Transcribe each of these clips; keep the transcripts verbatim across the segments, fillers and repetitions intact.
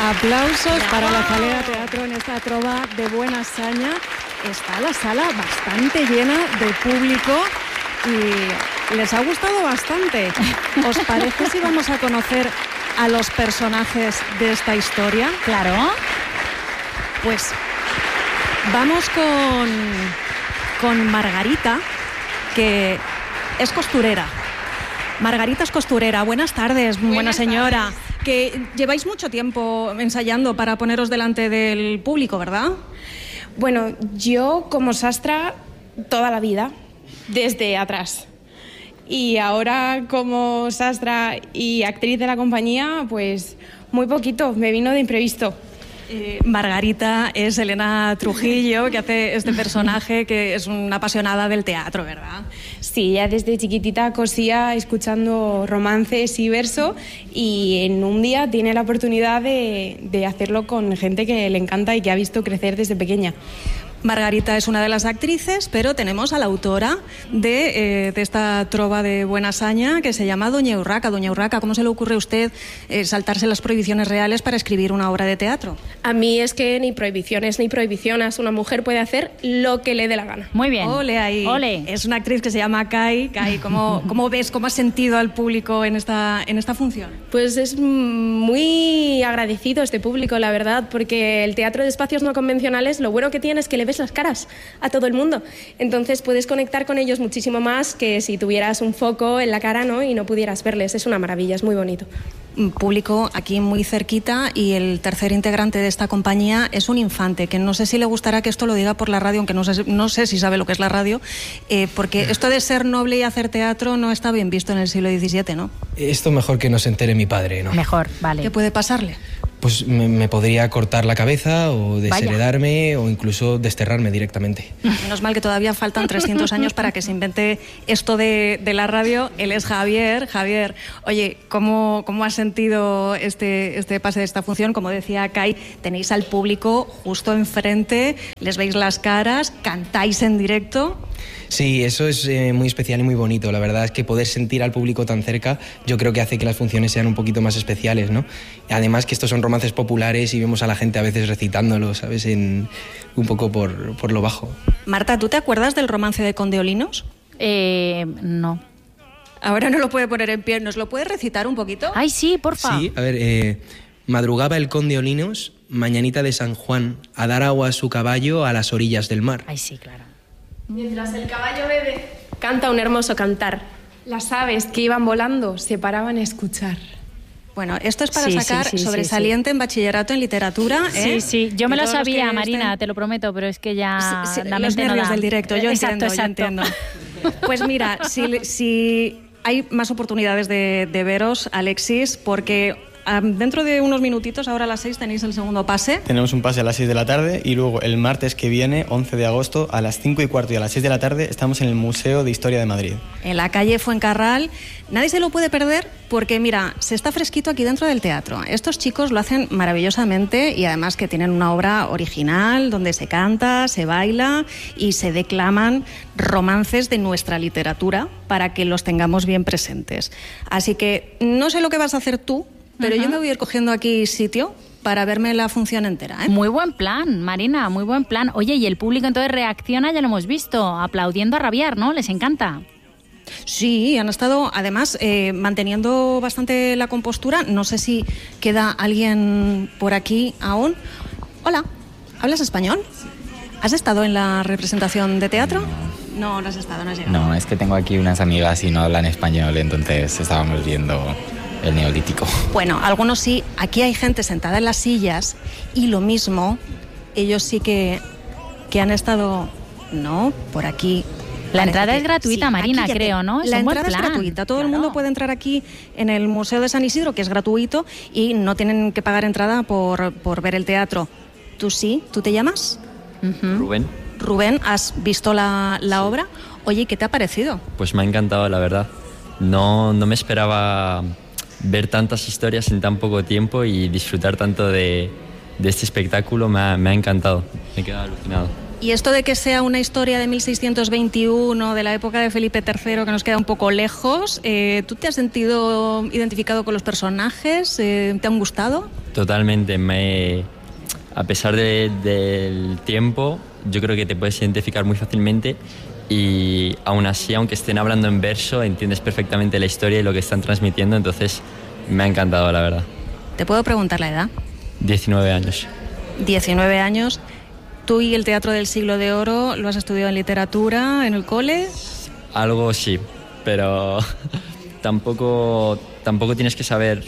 Aplausos para la Calera Teatro en esta trova de buena saña. Está la sala bastante llena de público y les ha gustado bastante. ¿Os parece si vamos a conocer a los personajes de esta historia? Claro. Pues vamos con, con Margarita, que es costurera. Margarita es costurera. Buenas tardes, buenas buena señora. Tardes. Que lleváis mucho tiempo ensayando para poneros delante del público, ¿verdad? Bueno, yo como sastra toda la vida, desde atrás. Y ahora como sastra y actriz de la compañía, pues muy poquito, me vino de imprevisto. Eh, Margarita es Elena Trujillo, que hace este personaje que es una apasionada del teatro, ¿verdad? Sí, ya desde chiquitita cosía escuchando romances y verso y en un día tiene la oportunidad de, de hacerlo con gente que le encanta y que ha visto crecer desde pequeña. Margarita es una de las actrices, pero tenemos a la autora de, eh, de esta trova de buena saña que se llama Doña Urraca. Doña Urraca, ¿cómo se le ocurre a usted eh, saltarse las prohibiciones reales para escribir una obra de teatro? A mí es que ni prohibiciones ni prohibiciones. Una mujer puede hacer lo que le dé la gana. Muy bien. Ole ahí. Ole. Es una actriz que se llama Kai. Kai, ¿cómo, cómo ves, cómo has sentido al público en esta, en esta función? Pues es muy agradecido este público, la verdad, porque el teatro de espacios no convencionales, lo bueno que tiene es que le ves las caras a todo el mundo. Entonces puedes conectar con ellos muchísimo más que si tuvieras un foco en la cara, ¿no? Y no pudieras verles. Es una maravilla, es muy bonito. Público aquí muy cerquita y el tercer integrante de esta compañía es un infante, que no sé si le gustará que esto lo diga por la radio, aunque no sé, no sé si sabe lo que es la radio, eh, porque esto de ser noble y hacer teatro no está bien visto en el siglo diecisiete, ¿no? Esto mejor que no se entere mi padre, ¿no? Mejor, vale. ¿Qué puede pasarle? Pues me, me podría cortar la cabeza o desheredarme o incluso desterrarme directamente. Menos mal que todavía faltan trescientos años para que se invente esto de, de la radio. Él es Javier. Javier, oye, ¿cómo, cómo has sentido este, este pase de esta función? Como decía Kai, tenéis al público justo enfrente, les veis las caras, cantáis en directo. Sí, eso es eh, muy especial y muy bonito. La verdad es que poder sentir al público tan cerca yo creo que hace que las funciones sean un poquito más especiales, ¿no? Además que estos son romances populares y vemos a la gente a veces recitándolo, ¿sabes? En, un poco por, por lo bajo. Marta, ¿tú te acuerdas del romance de Condeolinos? Eh, no. Ahora no lo puede poner en pie. ¿Nos lo puede recitar un poquito? Ay, sí, porfa. Sí, a ver, eh, madrugaba el conde Olinos, mañanita de San Juan, a dar agua a su caballo a las orillas del mar. Ay, sí, claro. Mientras el caballo bebe, canta un hermoso cantar. Las aves que iban volando se paraban a escuchar. Bueno, esto es para Sí, sacar sí, sí, sobresaliente sí, sí. en bachillerato en literatura. ¿eh? Sí, sí, yo me Y lo todos los sabía, que Marina, estén... te lo prometo, pero es que ya Sí, sí, la los mente no nervios da. del directo, yo Exacto, entiendo, exacto. yo entiendo. Pues mira, si, si hay más oportunidades de, de veros, Alexis, porque um, dentro de unos minutitos, ahora a las seis, tenéis el segundo pase. Tenemos un pase a las seis de la tarde y luego el martes que viene, once de agosto, a las cinco y cuarto y a las seis de la tarde, estamos en el Museo de Historia de Madrid. En la calle Fuencarral. Nadie se lo puede perder porque, mira, se está fresquito aquí dentro del teatro. Estos chicos lo hacen maravillosamente y además que tienen una obra original donde se canta, se baila y se declaman romances de nuestra literatura para que los tengamos bien presentes. Así que no sé lo que vas a hacer tú, pero uh-huh. yo me voy a ir cogiendo aquí sitio para verme la función entera, ¿eh? Muy buen plan, Marina, muy buen plan. Oye, y el público entonces reacciona, ya lo hemos visto, aplaudiendo a rabiar, ¿no? Les encanta. Sí, han estado además eh, manteniendo bastante la compostura. No sé si queda alguien por aquí aún. Hola, ¿hablas español? ¿Has estado en la representación de teatro? No, no, no has estado, no has llegado. No, es que tengo aquí unas amigas y no hablan español, entonces estábamos viendo el Neolítico. Bueno, algunos sí. Aquí hay gente sentada en las sillas y lo mismo, ellos sí que, que han estado, no, por aquí. La entrada es gratuita, sí, Marina, creo, ¿no? Es la entrada es gratuita. Todo claro. el mundo puede entrar aquí en el Museo de San Isidro, que es gratuito, y no tienen que pagar entrada por, por ver el teatro. ¿Tú sí? ¿Tú te llamas? Uh-huh. Rubén. Rubén, ¿has visto la, la sí. obra? Oye, ¿qué te ha parecido? Pues me ha encantado, la verdad. No, no me esperaba ver tantas historias en tan poco tiempo y disfrutar tanto de, de este espectáculo. Me ha, me ha encantado. Me he quedado alucinado. Y esto de que sea una historia de mil seiscientos veintiuno, de la época de Felipe tercero, que nos queda un poco lejos, eh, ¿tú te has sentido identificado con los personajes? Eh, ¿Te han gustado? Totalmente. Me, a pesar de, del tiempo, yo creo que te puedes identificar muy fácilmente y aún así, aunque estén hablando en verso, entiendes perfectamente la historia y lo que están transmitiendo, entonces me ha encantado, la verdad. ¿Te puedo preguntar la edad? diecinueve años. diecinueve años. ¿Tú y el Teatro del Siglo de Oro lo has estudiado en literatura, en el cole? Algo sí, pero tampoco, tampoco tienes que saber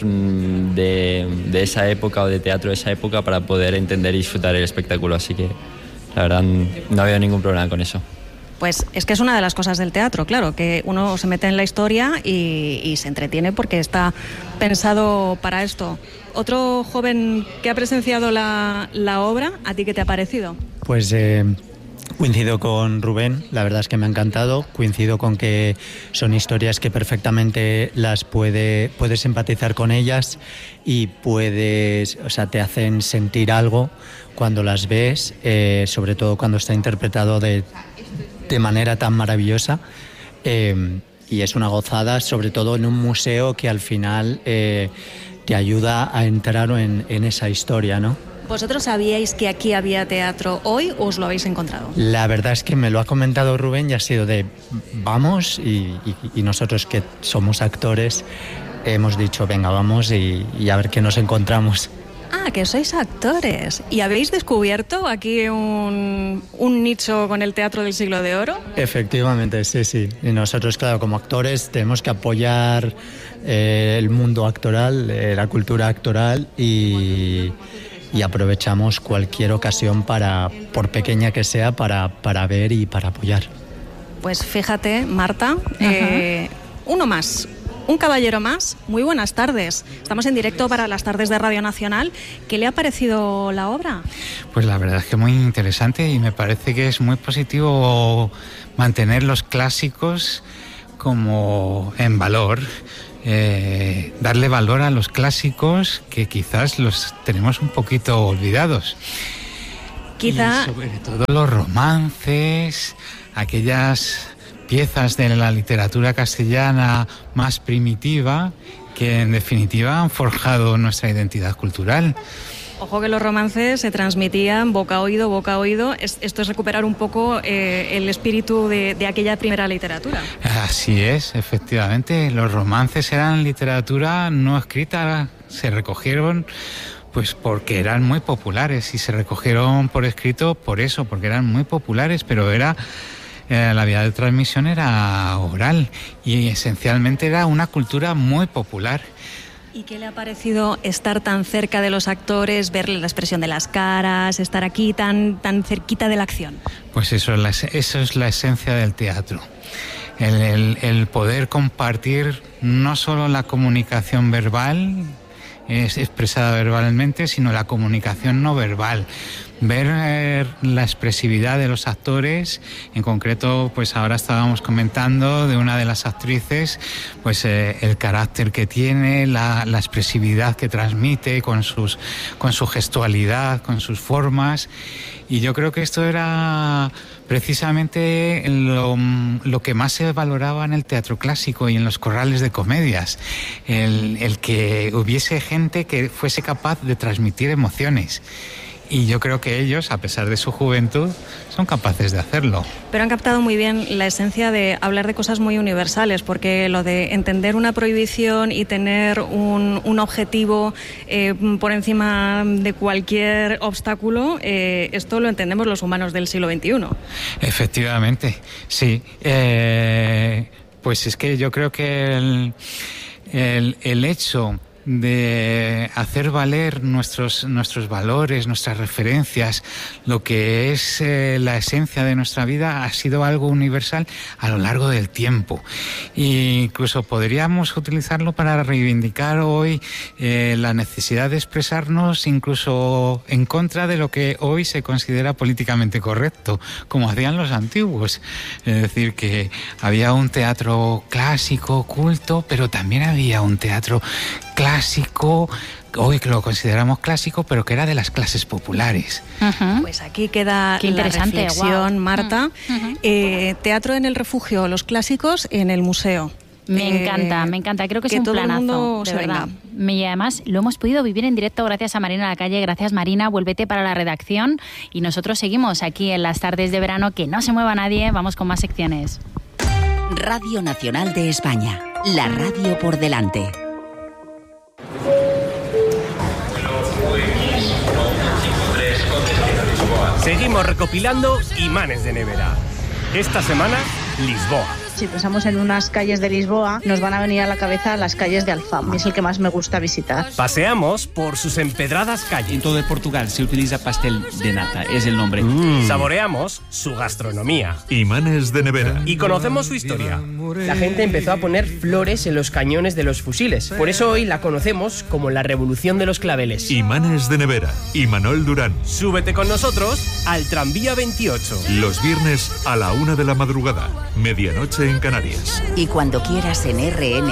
de, de esa época o de teatro de esa época para poder entender y disfrutar el espectáculo, así que la verdad no había ningún problema con eso. Pues es que es una de las cosas del teatro, claro, que uno se mete en la historia y, y se entretiene porque está pensado para esto. Otro joven que ha presenciado la, la obra, ¿a ti qué te ha parecido? Pues eh, coincido con Rubén, la verdad es que me ha encantado, coincido con que son historias que perfectamente las puede, puedes empatizar con ellas y puedes, o sea, te hacen sentir algo cuando las ves, eh, sobre todo cuando está interpretado de, de manera tan maravillosa. Eh, y es una gozada, sobre todo en un museo que al final eh, te ayuda a entrar en, en esa historia, ¿no? ¿Vosotros sabíais que aquí había teatro hoy o os lo habéis encontrado? La verdad es que me lo ha comentado Rubén y ha sido de vamos y, y, y nosotros que somos actores hemos dicho venga vamos y, y a ver qué nos encontramos. Ah, que sois actores. ¿Y habéis descubierto aquí un, un nicho con el Teatro del Siglo de Oro? Efectivamente, sí, sí. Y nosotros, claro, como actores tenemos que apoyar eh, el mundo actoral, eh, la cultura actoral y, y aprovechamos cualquier ocasión para, por pequeña que sea, para, para ver y para apoyar. Pues fíjate, Marta, eh, uno más. Un caballero más, muy buenas tardes. Estamos en directo para las tardes de Radio Nacional. ¿Qué le ha parecido la obra? Pues la verdad es que muy interesante y me parece que es muy positivo mantener los clásicos como en valor, eh, darle valor a los clásicos que quizás los tenemos un poquito olvidados. Quizá... Y sobre todo los romances, aquellas piezas de la literatura castellana más primitiva que en definitiva han forjado nuestra identidad cultural. Ojo que los romances se transmitían boca a oído, boca a oído. Es, esto es recuperar un poco eh, el espíritu de, de aquella primera literatura. Así es, efectivamente. Los romances eran literatura no escrita, se recogieron pues porque eran muy populares y se recogieron por escrito por eso, porque eran muy populares, pero era... Eh, la vía de transmisión era oral y esencialmente era una cultura muy popular. ¿Y qué le ha parecido estar tan cerca de los actores, verle la expresión de las caras, estar aquí tan, tan cerquita de la acción? Pues eso es la, eso es la esencia del teatro. El, el, el poder compartir no solo la comunicación verbal, es expresada verbalmente, sino la comunicación no verbal. Ver eh, la expresividad de los actores, en concreto, pues ahora estábamos comentando de una de las actrices, pues eh, el carácter que tiene, la, la expresividad que transmite con sus, con su gestualidad, con sus formas, y yo creo que esto era precisamente lo, lo que más se valoraba en el teatro clásico y en los corrales de comedias, el, el que hubiese gente que fuese capaz de transmitir emociones. Y yo creo que ellos, a pesar de su juventud, son capaces de hacerlo. Pero han captado muy bien la esencia de hablar de cosas muy universales, porque lo de entender una prohibición y tener un, un objetivo eh, por encima de cualquier obstáculo, eh, esto lo entendemos los humanos del siglo veintiuno. Efectivamente, sí. Eh, pues es que yo creo que el, el, el hecho de hacer valer nuestros, nuestros valores, nuestras referencias, lo que es eh, la esencia de nuestra vida, ha sido algo universal a lo largo del tiempo. E incluso podríamos utilizarlo para reivindicar hoy eh, la necesidad de expresarnos incluso en contra de lo que hoy se considera políticamente correcto, como hacían los antiguos. Es decir, que había un teatro clásico, culto, pero también había un teatro clásico, hoy que lo consideramos clásico, pero que era de las clases populares. Uh-huh. Pues aquí queda Qué la interesante, reflexión, wow. Marta. Uh-huh. Eh, teatro en el refugio, los clásicos en el museo. Me Eh, encanta, me encanta. Creo que es que un todo el planazo, mundo de se verdad. venga. Y además lo hemos podido vivir en directo gracias a Marina Lacalle. Gracias, Marina. Vuélvete para la redacción. Y nosotros seguimos aquí en las tardes de verano. Que no se mueva nadie. Vamos con más secciones. Radio Nacional de España. La radio por delante. Seguimos recopilando imanes de nevera. Esta semana, Lisboa. Si pensamos en unas calles de Lisboa, nos van a venir a la cabeza las calles de Alfama. Es el que más me gusta visitar. Paseamos por sus empedradas calles. En todo Portugal se utiliza pastel de nata, es el nombre. Mm. Saboreamos su gastronomía. Imanes de nevera. Y conocemos su historia. La gente empezó a poner flores en los cañones de los fusiles. Por eso hoy la conocemos como la Revolución de los Claveles. Imanes de nevera. Imanol Durán. Súbete con nosotros al tranvía veintiocho. Los viernes a la una de la madrugada. Medianoche en Canarias. Y cuando quieras en R N